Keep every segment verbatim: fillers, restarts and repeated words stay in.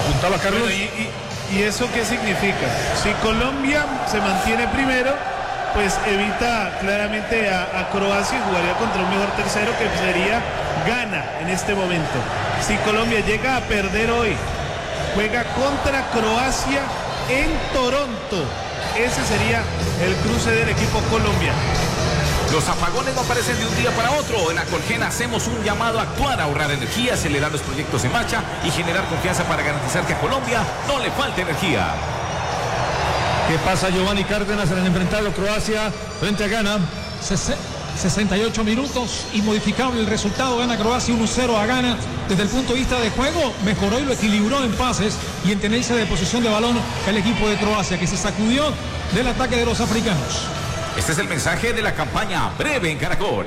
apuntaba Carlos. Bueno, y, y, ¿Y eso qué significa? Si Colombia se mantiene primero, pues evita claramente a, a Croacia y jugaría contra un mejor tercero que sería Ghana en este momento. Si Colombia llega a perder hoy, juega contra Croacia en Toronto. Ese sería el cruce del equipo colombiano. Los apagones no aparecen de un día para otro. En Acolgen hacemos un llamado a actuar, a ahorrar energía, acelerar los proyectos en marcha y generar confianza para garantizar que a Colombia no le falte energía. ¿Qué pasa, Giovanni Cárdenas, en el enfrentado Croacia frente a Ghana? sesenta y ocho minutos, inmodificable el resultado, gana Croacia uno cero a Ghana. Desde el punto de vista de juego, mejoró y lo equilibró en pases y en tenencia de posesión de balón el equipo de Croacia, que se sacudió del ataque de los africanos. Este es el mensaje de la campaña Breve en Caracol.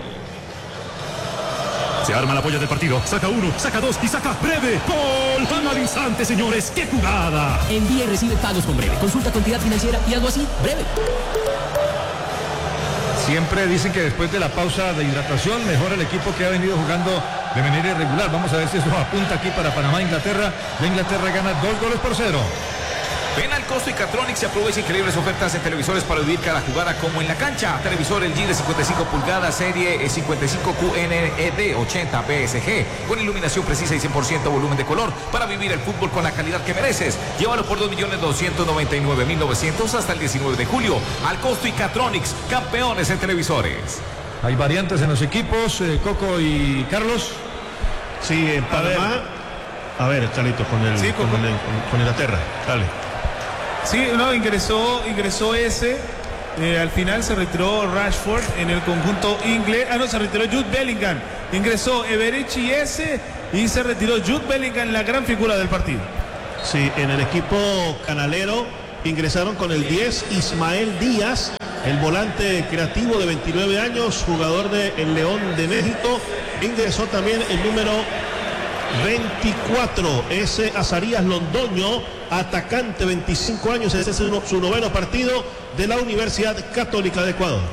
Se arma la polla del partido, saca uno, saca dos y saca Breve. ¡Gol! Gana al instante, señores, ¡qué jugada! Envía y recibe pagos con Breve. Consulta tu entidad financiera y algo así, Breve. Siempre dicen que después de la pausa de hidratación mejora el equipo que ha venido jugando de manera irregular. Vamos a ver si eso apunta aquí para Panamá-Inglaterra. La Inglaterra gana dos goles por cero. Ven al Costo y Catronics y aprovecha increíbles ofertas en televisores para vivir cada jugada como en la cancha. Televisor L G de cincuenta y cinco pulgadas, serie cincuenta y cinco Q N E D ochenta P S G, con iluminación precisa y cien por ciento volumen de color, para vivir el fútbol con la calidad que mereces. Llévalo por dos millones doscientos noventa y nueve mil novecientos hasta el diecinueve de julio. Al Costo y Catronics, campeones en televisores. Hay variantes en los equipos, eh, Coco y Carlos. Sí, en Panamá. A ver, Charlito, con el, sí, con, con, el con, con Inglaterra. Dale. Sí, no, ingresó, ingresó ese. Eh, al final se retiró Rashford en el conjunto inglés. Ah, no, se retiró Jude Bellingham. Ingresó Eberechi ese y se retiró Jude Bellingham, la gran figura del partido. Sí, en el equipo canalero ingresaron con el diez Ismael Díaz, el volante creativo de veintinueve años, jugador de el León de México. Ingresó también el número veinticuatro, ese Azarías Londoño, atacante, veinticinco años, este es su, su noveno partido de la Universidad Católica de Ecuador.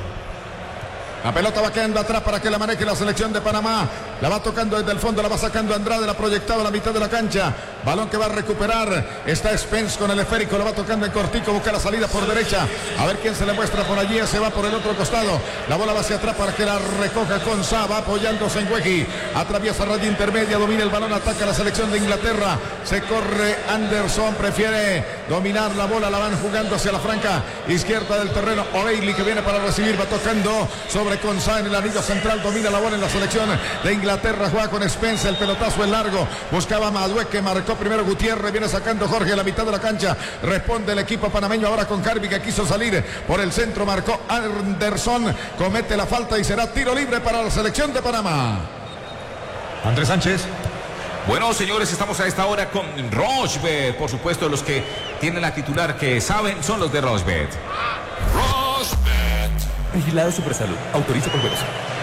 La pelota va quedando atrás para que la maneje la selección de Panamá. La va tocando desde el fondo, la va sacando Andrade, la ha proyectado a la mitad de la cancha. Balón que va a recuperar. Está Spence con el esférico, lo va tocando en cortico, busca la salida por derecha. A ver quién se le muestra por allí, se va por el otro costado. La bola va hacia atrás para que la recoja con Saba, apoyándose en Hueji. Atraviesa raya intermedia, domina el balón, ataca la selección de Inglaterra. Se corre Anderson, prefiere dominar la bola, la van jugando hacia la franca izquierda del terreno. O'Reilly que viene para recibir, va tocando sobre Consá en el anillo central, domina la bola en la selección de Inglaterra, juega con Spence, el pelotazo es largo, buscaba Madueque, marcó primero Gutiérrez, viene sacando Jorge a la mitad de la cancha, responde el equipo panameño ahora con Carvi que quiso salir por el centro, marcó Anderson, comete la falta y será tiro libre para la selección de Panamá. Andrés Sánchez. Bueno, señores, estamos a esta hora con Rochebet. Por supuesto, los que tienen la titular que saben son los de Rochebet. Rochebet. Vigilado Supersalud. Autoriza por juegos.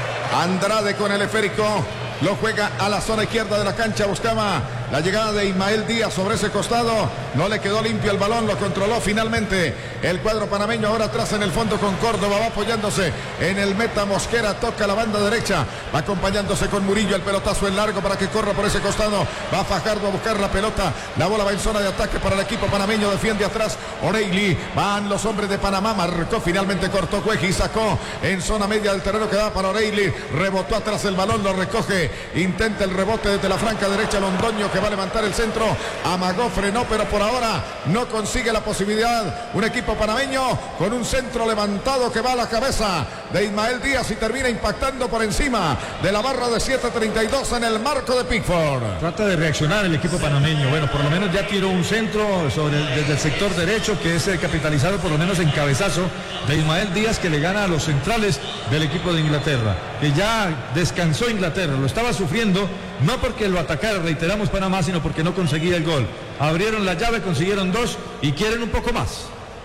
Andrade con el esférico. Lo juega a la zona izquierda de la cancha. Buscaba la llegada de Ismael Díaz sobre ese costado. No le quedó limpio el balón. Lo controló finalmente el cuadro panameño. Ahora atrás en el fondo con Córdoba. Va apoyándose en el meta Mosquera. Toca la banda derecha. Va acompañándose con Murillo. El pelotazo en largo para que corra por ese costado. Va Fajardo a buscar la pelota. La bola va en zona de ataque para el equipo panameño. Defiende atrás O'Reilly. Van los hombres de Panamá. Marcó finalmente, cortó Cueji. Sacó en zona media del terreno que va para O'Reilly. Rebotó atrás el balón. Lo recoge. Intenta el rebote desde la franca derecha Londoño que va a levantar el centro. Amagó, frenó, pero por ahora no consigue la posibilidad. Un equipo panameño con un centro levantado que va a la cabeza de Ismael Díaz y termina impactando por encima de la barra de siete treinta y dos en el marco de Pickford. Trata de reaccionar el equipo panameño. Bueno, por lo menos ya tiró un centro sobre el, desde el sector derecho que es eh, capitalizado por lo menos en cabezazo de Ismael Díaz, que le gana a los centrales del equipo de Inglaterra, que ya descansó Inglaterra, lo estaba sufriendo, no porque lo atacara, reiteramos, Panamá, sino porque no conseguía el gol. Abrieron la llave, consiguieron dos y quieren un poco más.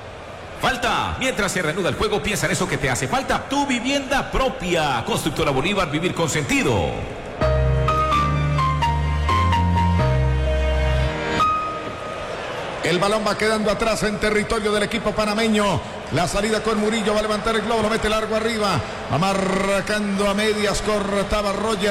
Falta. Mientras se reanuda el juego, piensa en eso que te hace falta. Tu vivienda propia. Constructora Bolívar, vivir con sentido. El balón va quedando atrás en territorio del equipo panameño. La salida con Murillo, va a levantar el globo, lo mete largo arriba. Va marcando a medias, cortaba Rogers,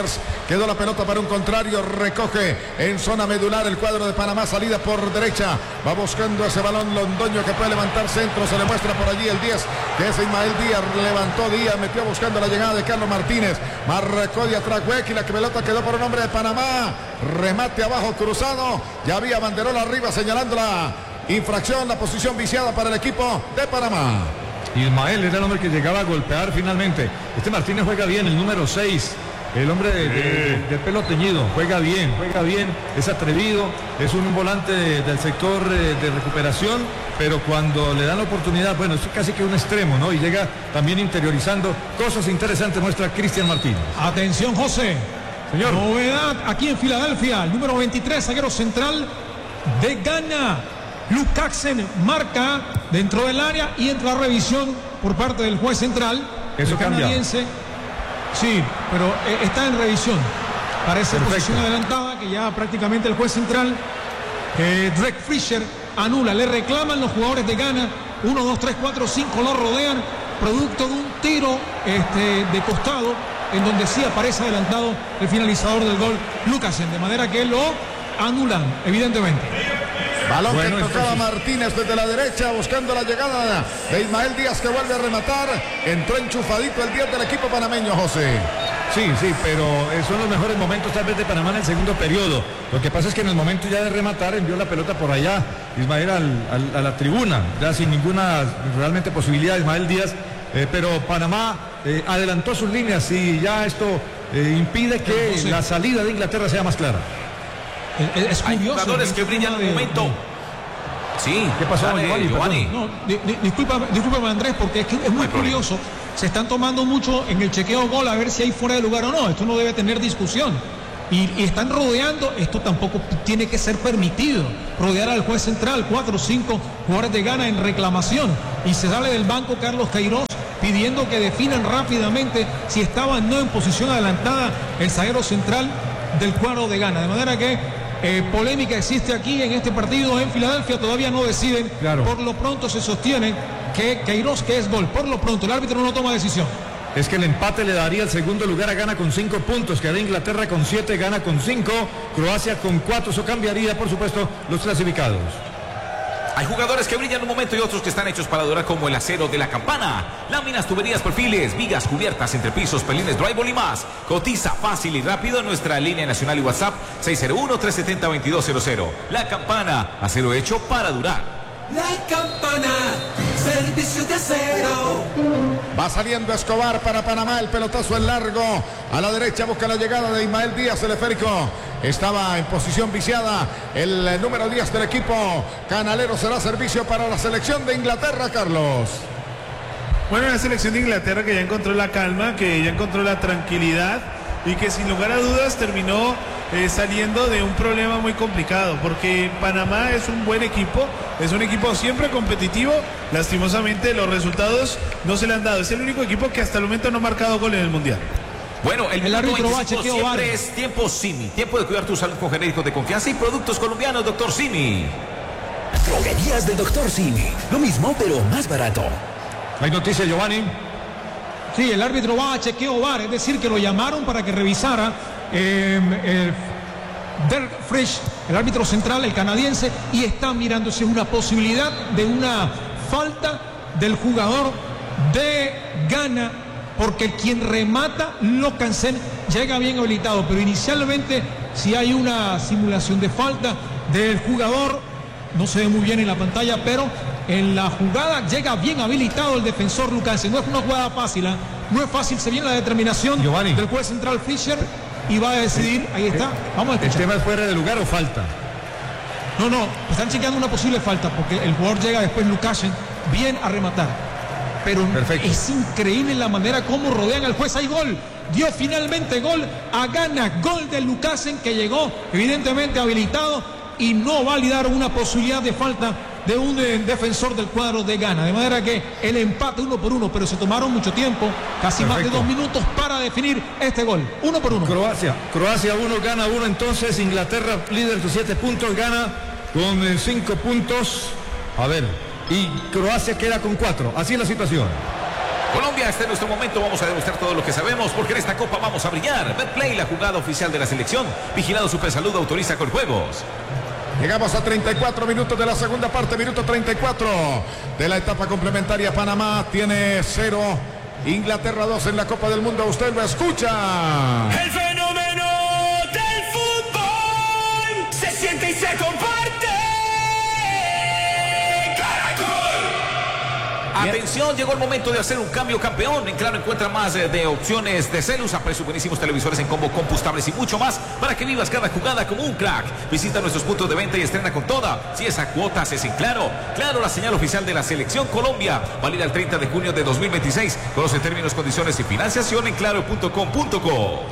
quedó la pelota para un contrario, recoge en zona medular el cuadro de Panamá, salida por derecha, va buscando ese balón Londoño que puede levantar centro, se le muestra por allí el diez, que es Ismael Díaz, levantó Díaz, metió buscando la llegada de Carlos Martínez, marcó de atrás Hueque y la pelota quedó por un hombre de Panamá, remate abajo cruzado, ya había banderola arriba señalando la infracción, la posición viciada para el equipo de Panamá. Ismael era el hombre que llegaba a golpear finalmente. Este Martínez juega bien, el número seis. El hombre de, de, de, de pelo teñido, juega bien, juega bien, es atrevido, es un volante de, del sector de, de recuperación, pero cuando le dan la oportunidad, bueno, es casi que un extremo, ¿no? Y llega también interiorizando cosas interesantes, muestra Cristian Martínez. Atención, José. Señor. Novedad aquí en Filadelfia, el número veintitrés, zaguero central de Ghana. Lukasen marca dentro del área y entra a revisión por parte del juez central. Eso el canadiense. Sí, pero eh, está en revisión. Parece posición adelantada que ya prácticamente el juez central, eh, Drake Fisher, anula. Le reclaman los jugadores de Ghana. uno, dos, tres, cuatro, cinco lo rodean. Producto de un tiro este, de costado en donde sí aparece adelantado el finalizador del gol, Lukasen. De manera que lo anulan, evidentemente. Balón bueno, que tocaba entonces... Martínez desde la derecha buscando la llegada de Ismael Díaz que vuelve a rematar. Entró enchufadito el diez del equipo panameño, José. Sí, sí, pero son los mejores momentos tal vez de Panamá en el segundo periodo. Lo que pasa es que en el momento ya de rematar envió la pelota por allá, Ismael al, al, a la tribuna, ya sin ninguna realmente posibilidad Ismael Díaz, eh, pero Panamá eh, adelantó sus líneas y ya esto eh, impide que sí. la salida de Inglaterra sea más clara. Es curioso. Hay jugadores que brillan en un momento. Sí, ¿qué pasó, dale, Giovanni? Giovanni? No, di, di, disculpa, discúlpame, Andrés, porque es, que es muy no curioso. Problema. Se están tomando mucho en el chequeo gol a ver si hay fuera de lugar o no. Esto no debe tener discusión. Y, y están rodeando, esto tampoco tiene que ser permitido. Rodear al juez central, cuatro o cinco jugadores de Ghana en reclamación. Y se sale del banco Carlos Queiroz pidiendo que definan rápidamente si estaba no en posición adelantada el zaguero central del cuadro de Ghana. De manera que Eh, polémica existe aquí en este partido en Filadelfia, todavía no deciden, claro. Por lo pronto se sostiene que Queiroz que es gol, por lo pronto el árbitro no toma decisión. Es que el empate le daría el segundo lugar a Ghana con cinco puntos, queda Inglaterra con siete, Ghana con cinco, Croacia con cuatro, eso cambiaría por supuesto los clasificados. Hay jugadores que brillan un momento y otros que están hechos para durar, como el acero de la Campana. Láminas, tuberías, perfiles, vigas, cubiertas, entrepisos, pelines, drywall y más. Cotiza fácil y rápido en nuestra línea nacional y WhatsApp seis cero uno, tres siete cero, dos dos cero cero. La Campana, acero hecho para durar. La Campana, servicio de acero. Va saliendo Escobar para Panamá, el pelotazo en largo. A la derecha busca la llegada de Ismael Díaz, el esférico. Estaba en posición viciada el número diez del equipo canalero. Será servicio para la selección de Inglaterra, Carlos. Bueno, la selección de Inglaterra que ya encontró la calma, que ya encontró la tranquilidad y que sin lugar a dudas terminó eh, saliendo de un problema muy complicado, porque Panamá es un buen equipo, es un equipo siempre competitivo. Lastimosamente los resultados no se le han dado. Es el único equipo que hasta el momento no ha marcado gol en el Mundial. Bueno, el, el árbitro va a chequeo siempre bar. es tiempo Simi. Tiempo de cuidar tu salud con genéricos de confianza y productos colombianos, doctor Simi. Droguerías del doctor Simi. Lo mismo, pero más barato. Hay noticia, Giovanni. Sí, el árbitro va a chequeo bar, es decir, que lo llamaron para que revisara eh, eh, Derek Frisch, el árbitro central, el canadiense, y está mirando si es una posibilidad de una falta del jugador de Ghana, porque quien remata, Lukasen, llega bien habilitado, pero inicialmente si hay una simulación de falta del jugador, no se ve muy bien en la pantalla, pero en la jugada llega bien habilitado el defensor Lukasen. No es una jugada fácil, ¿eh? No es fácil, se viene la determinación Giovanni. del juez central Fisher y va a decidir, ahí está, vamos a escuchar. ¿El tema es fuera de lugar o falta? No, no, están chequeando una posible falta porque el jugador llega después, Lukasen, bien a rematar. Pero perfecto. Es increíble la manera como rodean al juez. Hay gol, dio finalmente gol a Ghana, gol de Lukasen que llegó evidentemente habilitado y no validaron una posibilidad de falta de un de, defensor del cuadro de Ghana, de manera que el empate uno por uno, pero se tomaron mucho tiempo, casi perfecto. Más de dos minutos para definir este gol, uno por uno. Croacia, Croacia uno, Ghana uno, entonces Inglaterra líder con siete puntos, Ghana con eh, cinco puntos, a ver, y Croacia queda con cuatro, así es la situación. Colombia, este es nuestro momento, vamos a demostrar todo lo que sabemos, porque en esta copa vamos a brillar. Betplay, la jugada oficial de la selección. Vigilado Supersalud, autoriza con juegos. Llegamos a treinta y cuatro minutos de la segunda parte, minuto treinta y cuatro de la etapa complementaria. Panamá tiene cero, Inglaterra dos en la Copa del Mundo. Usted lo escucha. El fenómeno del fútbol se siente y se comparte. Atención, llegó el momento de hacer un cambio, campeón. En Claro encuentra más de, de opciones de celos, a precios buenísimos, televisores en combo, compostables y mucho más para que vivas cada jugada como un crack. Visita nuestros puntos de venta y estrena con toda. Si esa cuota es en Claro. Claro, la señal oficial de la Selección Colombia. Válida el treinta de junio de dos mil veintiséis. Conoce términos, condiciones y financiación en claro punto com punto co.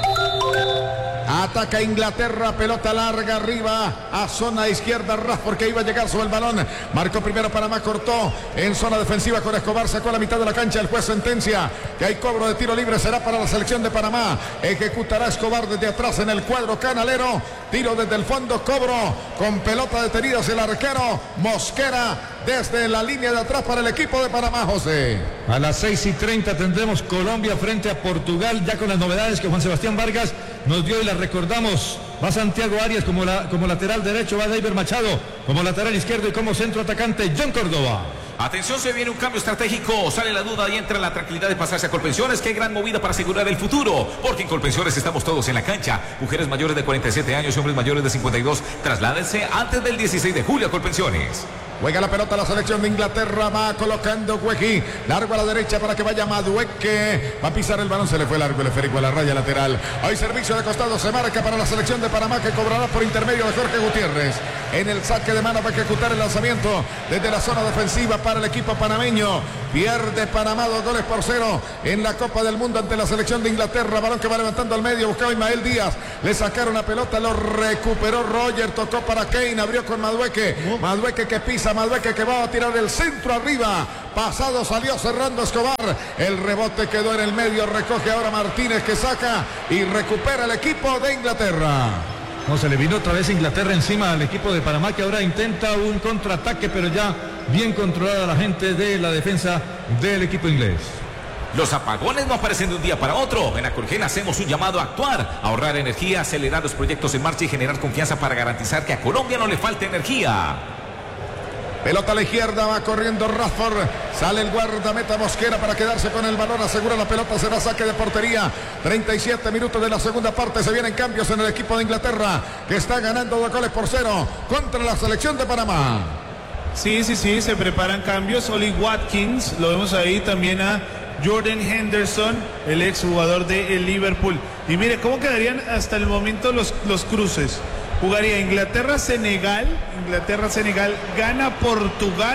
Ataca Inglaterra, pelota larga arriba a zona izquierda, Rashford que iba a llegar sobre el balón, marcó primero Panamá, cortó en zona defensiva con Escobar, sacó a la mitad de la cancha, el juez sentencia que hay cobro de tiro libre, será para la selección de Panamá, ejecutará Escobar desde atrás en el cuadro canalero, tiro desde el fondo, cobro con pelota detenida hacia el arquero, Mosquera desde la línea de atrás para el equipo de Panamá, José. A las seis y treinta tendremos Colombia frente a Portugal, ya con las novedades que Juan Sebastián Vargas nos dio y las recordamos. Va Santiago Arias como, la, como lateral derecho, va David Machado como lateral izquierdo y como centro atacante John Córdoba. Atención, se viene un cambio estratégico, sale la duda y entra la tranquilidad de pasarse a Colpensiones. Qué gran movida para asegurar el futuro, porque en Colpensiones estamos todos en la cancha. Mujeres mayores de cuarenta y siete años y hombres mayores de cincuenta y dos, trasládense antes del dieciséis de julio a Colpensiones. Juega la pelota la selección de Inglaterra, va colocando Gueji, largo a la derecha para que vaya Madueque, va a pisar el balón, se le fue largo el esférico a la raya lateral. Hay servicio de costado, se marca para la selección de Panamá que cobrará por intermedio de Jorge Gutiérrez. En el saque de mano va a ejecutar el lanzamiento desde la zona defensiva para el equipo panameño. Pierde Panamá dos goles por cero en la Copa del Mundo ante la selección de Inglaterra. Balón que va levantando al medio, buscaba Ismael Díaz, le sacaron la pelota, lo recuperó Roger, tocó para Kane, abrió con Madueque, Madueque que pisa, Madueque que va a tirar el centro arriba, pasado salió cerrando Escobar, el rebote quedó en el medio, recoge ahora Martínez que saca y recupera el equipo de Inglaterra. No, se le vino otra vez Inglaterra encima al equipo de Panamá que ahora intenta un contraataque, pero ya bien controlada la gente de la defensa del equipo inglés. Los apagones no aparecen de un día para otro. En Acolgen hacemos un llamado a actuar, a ahorrar energía, acelerar los proyectos en marcha y generar confianza para garantizar que a Colombia no le falte energía. Pelota a la izquierda, va corriendo Rashford, sale el guardameta Mosquera para quedarse con el balón, asegura la pelota, será saque de portería. treinta y siete minutos de la segunda parte, se vienen cambios en el equipo de Inglaterra, que está ganando dos goles por cero contra la selección de Panamá. Sí, sí, sí, se preparan cambios. Oli Watkins, lo vemos ahí también a Jordan Henderson, el exjugador de el Liverpool. Y mire, ¿cómo quedarían hasta el momento los, los cruces? Jugaría Inglaterra-Senegal, Inglaterra-Senegal, gana Portugal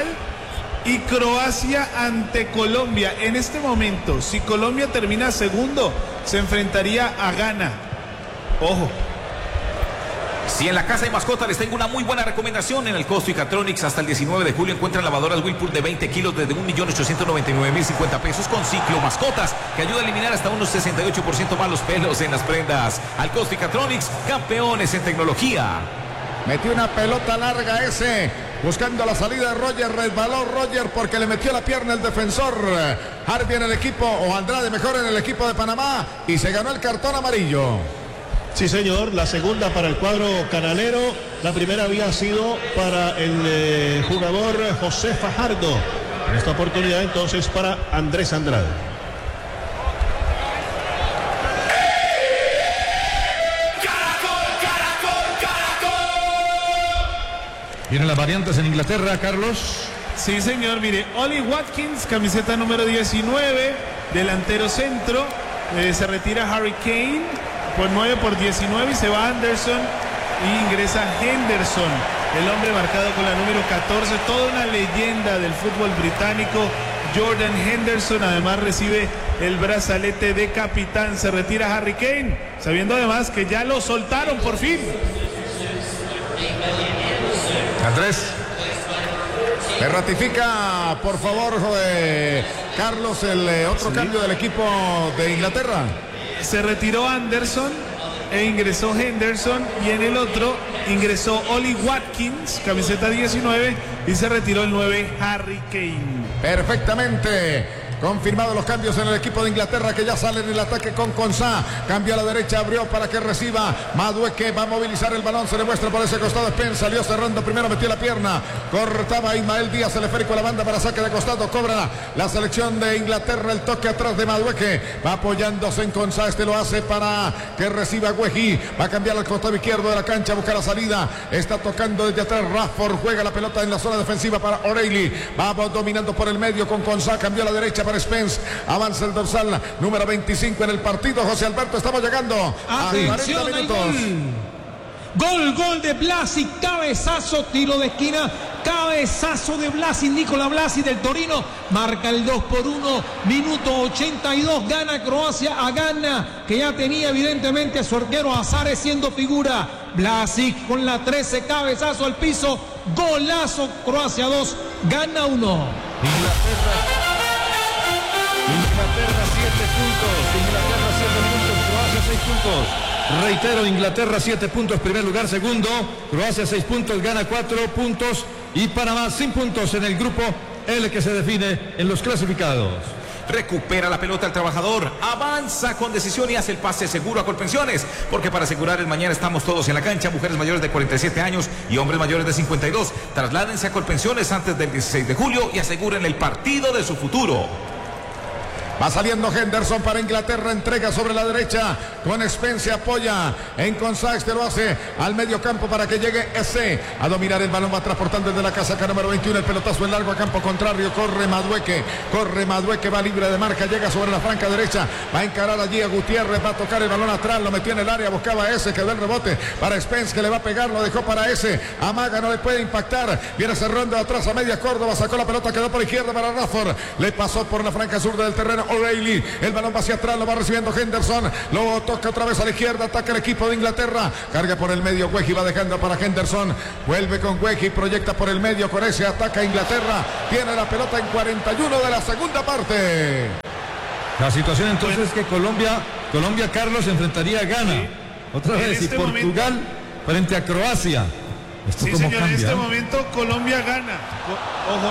y Croacia ante Colombia. En este momento, si Colombia termina segundo, se enfrentaría a Ghana. Ojo. Si en la casa de mascota les tengo una muy buena recomendación, en el Costo y Catronics hasta el diecinueve de julio encuentran lavadoras Whirlpool de veinte kilos desde un millón ochocientos noventa y nueve mil cincuenta pesos con ciclo mascotas que ayuda a eliminar hasta unos sesenta y ocho por ciento más los pelos en las prendas. Al Costo y Catronics, campeones en tecnología. Metió una pelota larga ese, buscando la salida de Roger, resbaló Roger porque le metió la pierna el defensor. Harvey en el equipo, o Andrade mejor en el equipo de Panamá, y se ganó el cartón amarillo. Sí, señor, la segunda para el cuadro canalero, la primera había sido para el eh, jugador José Fajardo. En esta oportunidad entonces para Andrés Andrade. ¿Vienen las variantes en Inglaterra, Carlos? Sí, señor, mire, Oli Watkins, camiseta número diecinueve, delantero centro, eh, se retira Harry Kane por nueve por diecinueve y se va Anderson y ingresa Henderson, el hombre marcado con la número catorce, toda una leyenda del fútbol británico, Jordan Henderson. Además recibe el brazalete de capitán, se retira Harry Kane, sabiendo además que ya lo soltaron por fin. Andrés, me ratifica por favor eh, Carlos el eh, otro sí. cambio del equipo de Inglaterra. Se retiró Anderson e ingresó Henderson, y en el otro ingresó Oli Watkins, camiseta diecinueve, y se retiró el nueve Harry Kane. Perfectamente. Confirmados los cambios en el equipo de Inglaterra, que ya sale en el ataque con Konsa. Cambió a la derecha, abrió para que reciba Madueke. Va a movilizar el balón, se le muestra por ese costado. Spence salió cerrando, primero metió la pierna. Cortaba Ismael Díaz, el esférico a la banda para saque de costado. Cobra la selección de Inglaterra, el toque atrás de Madueke. Va apoyándose en Konsa, este lo hace para que reciba Guehi. Va a cambiar al costado izquierdo de la cancha, busca la salida. Está tocando desde atrás Rashford, juega la pelota en la zona defensiva para O'Reilly. Va dominando por el medio con Konsa, cambió a la derecha para Spence, avanza el dorsal número veinticinco en el partido. José Alberto, estamos llegando a cuarenta minutos. Gol, gol de Blasi, cabezazo, tiro de esquina, cabezazo de Blasi, Nicola Blasi del Torino, marca el dos por uno, minuto ochenta y dos, gana Croacia a Ghana, que ya tenía evidentemente a su arquero Azares siendo figura. Blasi con la trece, cabezazo al piso, golazo, Croacia dos, Ghana uno. Inglaterra, Inglaterra siete puntos, Inglaterra siete puntos, Croacia seis puntos. Reitero, Inglaterra siete puntos, primer lugar, segundo, Croacia seis puntos, Ghana cuatro puntos y Panamá sin puntos en el grupo L, que se define en los clasificados. Recupera la pelota el trabajador, avanza con decisión y hace el pase seguro a Colpensiones, porque para asegurar el mañana estamos todos en la cancha, mujeres mayores de cuarenta y siete años y hombres mayores de cincuenta y dos. Trasládense a Colpensiones antes del dieciséis de julio y aseguren el partido de su futuro. Va saliendo Henderson para Inglaterra, entrega sobre la derecha con Spence, apoya en Konsa, este lo hace al medio campo para que llegue ese a dominar el balón, va transportando desde la casaca número veintiuno, el pelotazo en largo a campo contrario, corre Madueke, corre Madueke, va libre de marca, llega sobre la franca derecha, va a encarar allí a Gutiérrez, va a tocar el balón atrás, lo metió en el área, buscaba ese, quedó el rebote para Spence, que le va a pegar, lo dejó para ese, Amaga no le puede impactar, viene cerrando atrás a media Córdoba, sacó la pelota, quedó por izquierda para Rashford, le pasó por la franca sur del terreno O'Reilly, el balón va hacia atrás, lo va recibiendo Henderson, lo toca otra vez a la izquierda, ataca el equipo de Inglaterra, carga por el medio, Guehi va dejando para Henderson, vuelve con Guehi, proyecta por el medio, con ese ataca Inglaterra, tiene la pelota en cuarenta y uno de la segunda parte. La situación entonces es que Colombia, Colombia Carlos enfrentaría a Ghana, sí, otra vez, este y Portugal momento, frente a Croacia. ¿Esto sí, cómo señor, cambia? En este momento Colombia gana. Ojo.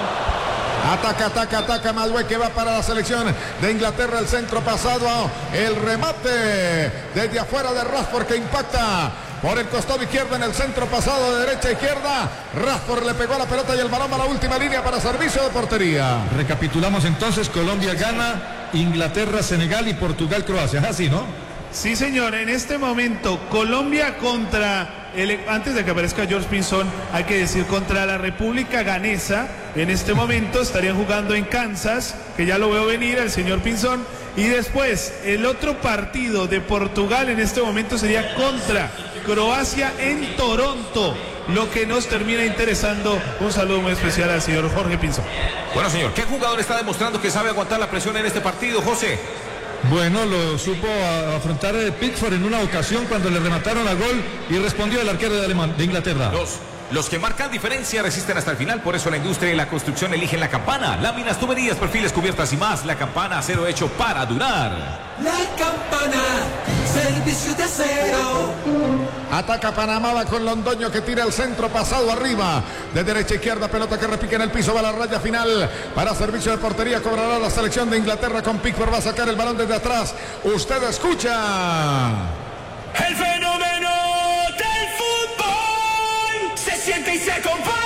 Ataca, ataca, ataca Madueke, va para la selección de Inglaterra, el centro pasado, el remate desde afuera de Rashford, que impacta por el costado izquierdo en el centro pasado de derecha a izquierda. Rashford le pegó la pelota y el balón a la última línea para servicio de portería. Recapitulamos entonces: Colombia gana, Inglaterra, Senegal y Portugal, Croacia. ¿Es así, no? Sí, señor, en este momento Colombia contra... El, antes de que aparezca George Pinzón, hay que decir contra la República Ganesa. En este momento estarían jugando en Kansas, que ya lo veo venir el señor Pinzón. Y después el otro partido de Portugal en este momento sería contra Croacia en Toronto, lo que nos termina interesando. Un saludo muy especial al señor Jorge Pinzón. Bueno, señor, ¿qué jugador está demostrando que sabe aguantar la presión en este partido, José? Bueno, lo supo afrontar Pickford en una ocasión cuando le remataron a gol y respondió el arquero de, Alemán, de Inglaterra. Los, los que marcan diferencia resisten hasta el final, por eso la industria y la construcción eligen La Campana. Láminas, tuberías, perfiles, cubiertas y más. La Campana, acero hecho para durar. La Campana, servicio de acero. Ataca Panamá, va con Londoño, que tira el centro pasado arriba, de derecha a izquierda, pelota que repique en el piso, va a la raya final para servicio de portería, cobrará la selección de Inglaterra con Pickford, va a sacar el balón desde atrás. Usted escucha el fenómeno del fútbol, se siente y se comparte.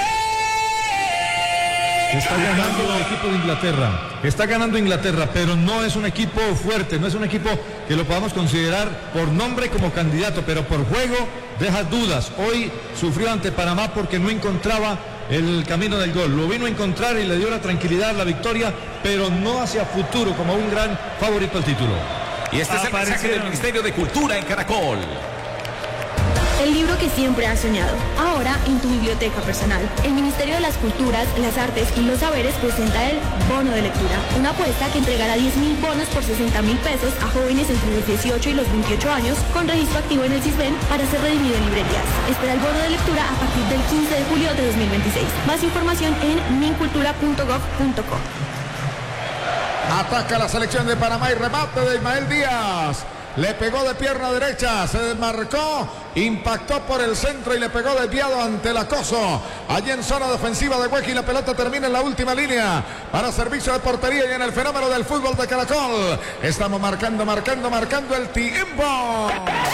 Está ganando el equipo de Inglaterra, está ganando Inglaterra, pero no es un equipo fuerte, no es un equipo que lo podamos considerar por nombre como candidato, pero por juego deja dudas. Hoy sufrió ante Panamá porque no encontraba el camino del gol, lo vino a encontrar y le dio la tranquilidad, la victoria, pero no hacia futuro como un gran favorito al título. Y este es el mensaje del Ministerio de Cultura en Caracol. El libro que siempre has soñado, ahora en tu biblioteca personal. El Ministerio de las Culturas, las Artes y los Saberes presenta el Bono de Lectura, una apuesta que entregará diez mil bonos por sesenta mil pesos a jóvenes entre los dieciocho y los veintiocho años con registro activo en el CISBEN para ser redimido en librerías. Espera el bono de lectura a partir del quince de julio de dos mil veintiséis. Más información en mincultura punto gov punto co. Ataca la selección de Panamá y remate de Ismael Díaz. le pegó de pierna derecha, se desmarcó, impactó por el centro y le pegó desviado ante el acoso. Allí en zona defensiva de Huequi, la pelota termina en la última línea para servicio de portería y en el fenómeno del fútbol de Caracol. Estamos marcando, marcando, marcando el tiempo.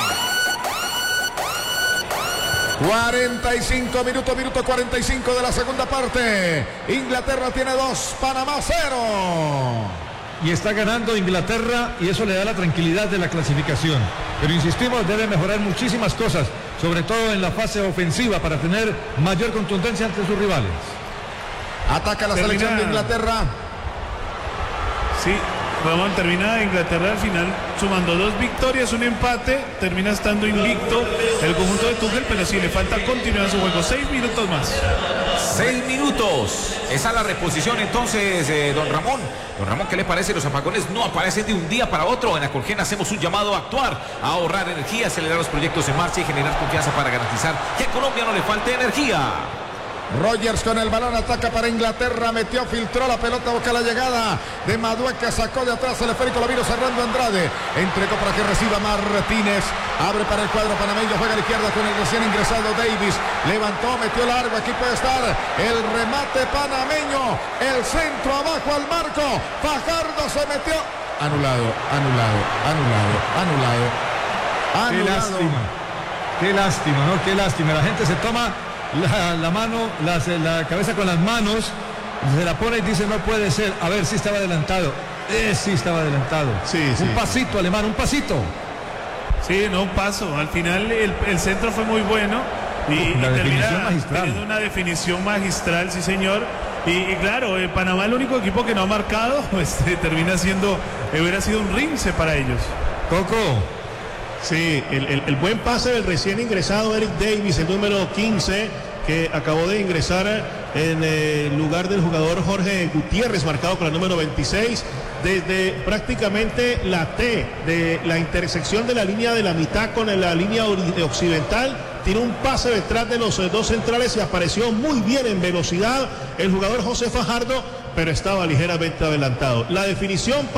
cuarenta y cinco minutos, minuto cuarenta y cinco de la segunda parte. Inglaterra tiene dos, Panamá cero. Y está ganando Inglaterra y eso le da la tranquilidad de la clasificación. Pero insistimos, debe mejorar muchísimas cosas, sobre todo en la fase ofensiva para tener mayor contundencia ante sus rivales. Ataca la Termina. selección de Inglaterra. Sí, Ramón, termina Inglaterra al final sumando dos victorias, un empate, termina estando invicto el conjunto de Tuchel, pero sí le falta continuar su juego. Seis minutos más. Seis minutos. Esa es la reposición entonces, eh, don Ramón. Don Ramón, ¿qué le parece? Los apagones no aparecen de un día para otro. En Acolgen hacemos un llamado a actuar, a ahorrar energía, acelerar los proyectos en marcha y generar confianza para garantizar que a Colombia no le falte energía. Rogers con el balón, ataca para Inglaterra, metió, filtró la pelota, busca la llegada de Madueca, sacó de atrás el esférico, lo vino cerrando Andrade, entregó para que reciba Martínez, abre para el cuadro panameño, juega a la izquierda con el recién ingresado Davis, levantó, metió largo, aquí puede estar el remate panameño, el centro abajo al marco, Fajardo se metió, anulado, anulado, anulado, anulado, anulado. Qué lástima, qué lástima, ¿no? Qué lástima, la gente se toma La, la mano, la, la cabeza con las manos, se la pone y dice no puede ser. A ver si estaba adelantado. Eh, sí estaba adelantado. Sí, un sí. pasito, Alemán, un pasito. Sí, no, un paso. Al final el, el centro fue muy bueno y, Uf, la y definición termina magistral. teniendo una definición magistral, sí señor. Y, y claro, eh, Panamá, el único equipo que no ha marcado, pues eh, termina siendo, eh, hubiera sido un rince para ellos. Coco. Sí, el, el, el buen pase del recién ingresado Eric Davis, el número quince, que acabó de ingresar en el lugar del jugador Jorge Gutiérrez, marcado con el número veintiséis, desde prácticamente la T de la intersección de la línea de la mitad con la línea occidental. Tiene un pase detrás de los dos centrales y apareció muy bien en velocidad el jugador José Fajardo, pero estaba ligeramente adelantado. La definición